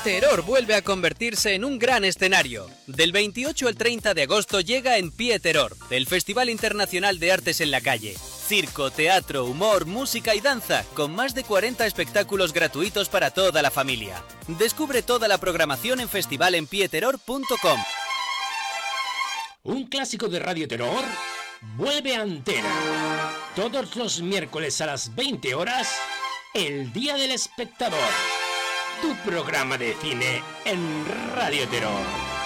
Terror vuelve a convertirse en un gran escenario. Del 28 al 30 de agosto llega En Pie Terror, el Festival Internacional de Artes en la Calle. Circo, teatro, humor, música y danza, con más de 40 espectáculos gratuitos para toda la familia. Descubre toda la programación en festivalenpieterror.com. Un clásico de Radio Terror vuelve a antena. Todos los miércoles a las 20 horas, El Día del Espectador. Tu programa de cine en Radio Terror.